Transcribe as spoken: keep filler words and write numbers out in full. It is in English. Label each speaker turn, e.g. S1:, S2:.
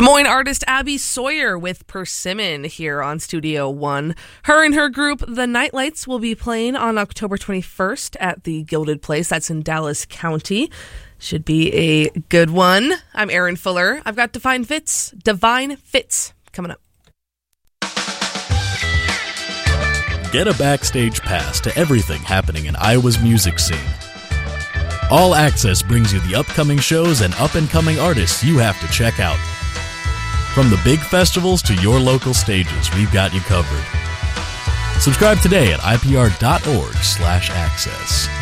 S1: Des Moines artist Abby Sawyer with Persimmon here on Studio One. Her and her group, The Nightlights, will be playing on October twenty-first at the Gilded Place. That's in Dallas County. Should be a good one. I'm Erin Fuller. I've got Divine Fits, Divine Fits coming up.
S2: Get a backstage pass to everything happening in Iowa's music scene. All Access brings you the upcoming shows and up-and-coming artists you have to check out. From the big festivals to your local stages, we've got you covered. Subscribe today at I P R dot org slash access.